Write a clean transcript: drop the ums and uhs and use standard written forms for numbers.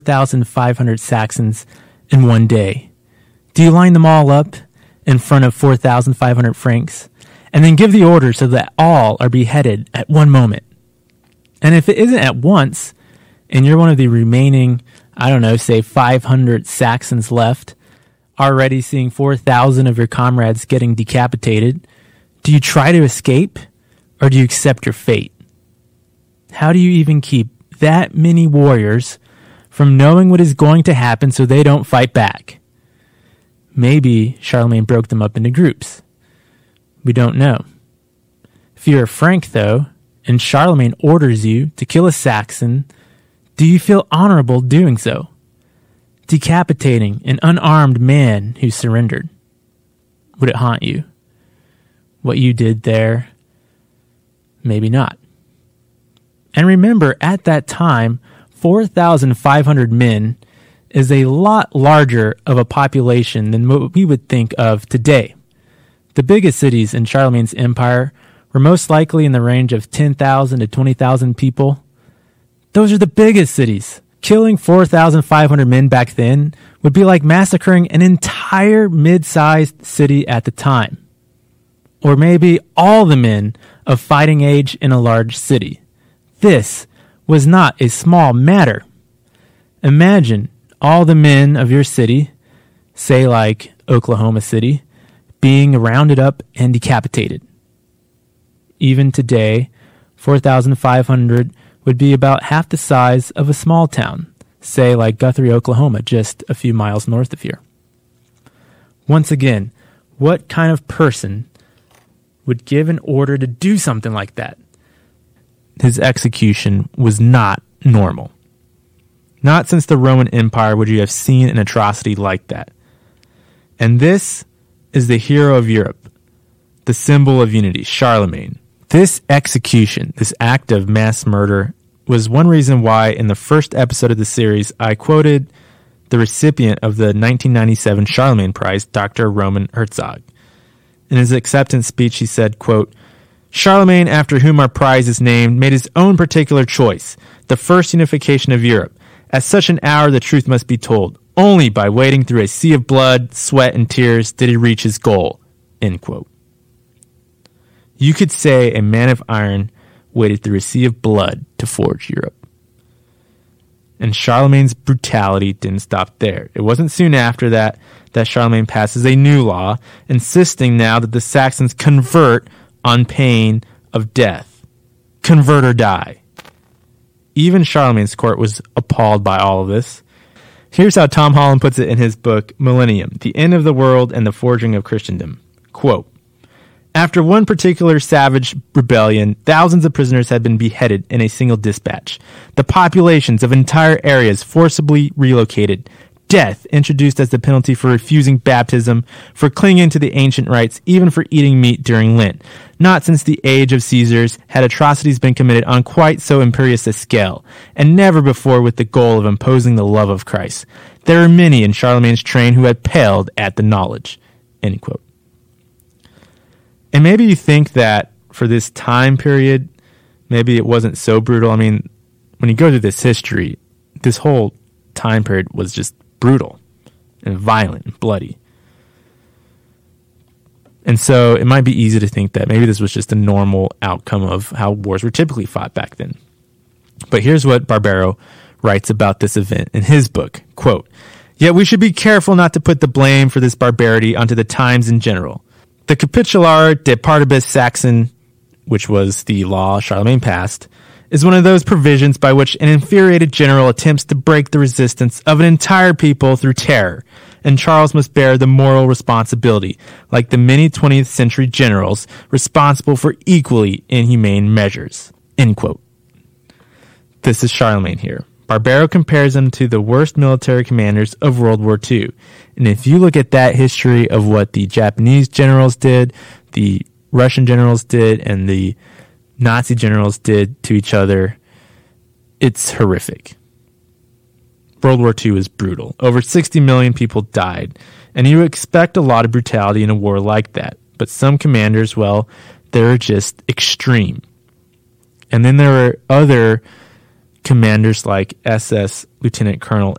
4,500 Saxons in one day? Do you line them all up in front of 4,500 Franks and then give the order so that all are beheaded at one moment? And if it isn't at once, and you're one of the remaining, say 500 Saxons left, already seeing 4,000 of your comrades getting decapitated, do you try to escape or do you accept your fate? How do you even keep that many warriors from knowing what is going to happen so they don't fight back? Maybe Charlemagne broke them up into groups. We don't know. If you're a Frank, though, and Charlemagne orders you to kill a Saxon, do you feel honorable doing so? Decapitating an unarmed man who surrendered. Would it haunt you? What you did there? Maybe not. And remember, at that time, 4,500 men is a lot larger of a population than what we would think of today. The biggest cities in Charlemagne's empire were most likely in the range of 10,000 to 20,000 people. Those are the biggest cities. Killing 4,500 men back then would be like massacring an entire mid-sized city at the time. Or maybe all the men of fighting age in a large city. This was not a small matter. Imagine all the men of your city, say like Oklahoma City, being rounded up and decapitated. Even today, 4,500 would be about half the size of a small town, say like Guthrie, Oklahoma, just a few miles north of here. Once again, what kind of person would give an order to do something like that? His execution was not normal. Not since the Roman Empire would you have seen an atrocity like that. And this is the hero of Europe, the symbol of unity, Charlemagne. This execution, this act of mass murder, was one reason why in the first episode of the series I quoted the recipient of the 1997 Charlemagne Prize, Dr. Roman Herzog. In his acceptance speech, he said, quote, "Charlemagne, after whom our prize is named, made his own particular choice, the first unification of Europe. At such an hour, the truth must be told. Only by wading through a sea of blood, sweat, and tears did he reach his goal." End quote. You could say a man of iron waded through a sea of blood to forge Europe. And Charlemagne's brutality didn't stop there. It wasn't soon after that Charlemagne passes a new law, insisting now that the Saxons convert on pain of death. Convert or die. Even Charlemagne's court was appalled by all of this. Here's how Tom Holland puts it in his book, Millennium, The End of the World and the Forging of Christendom. Quote, "After one particular savage rebellion, thousands of prisoners had been beheaded in a single dispatch. The populations of entire areas forcibly relocated. Death introduced as the penalty for refusing baptism, for clinging to the ancient rites, even for eating meat during Lent. Not since the age of Caesars had atrocities been committed on quite so imperious a scale, and never before with the goal of imposing the love of Christ. There are many in Charlemagne's train who had paled at the knowledge." End quote. And maybe you think that for this time period, maybe it wasn't so brutal. I mean, when you go through this history, this whole time period was just brutal and violent and bloody. And so it might be easy to think that maybe this was just a normal outcome of how wars were typically fought back then. But here's what Barbero writes about this event in his book, quote, "Yet we should be careful not to put the blame for this barbarity onto the times in general. The Capitular de Partibus Saxon, which was the law Charlemagne passed, is one of those provisions by which an infuriated general attempts to break the resistance of an entire people through terror, and Charles must bear the moral responsibility, like the many 20th century generals responsible for equally inhumane measures." End quote. This is Charlemagne here. Barbero compares him to the worst military commanders of World War II. And if you look at that history of what the Japanese generals did, the Russian generals did, and the Nazi generals did to each other, it's horrific. World War II is brutal. Over 60 million people died, and you expect a lot of brutality in a war like that. But some commanders, well, they're just extreme. And then there are other commanders like SS Lieutenant Colonel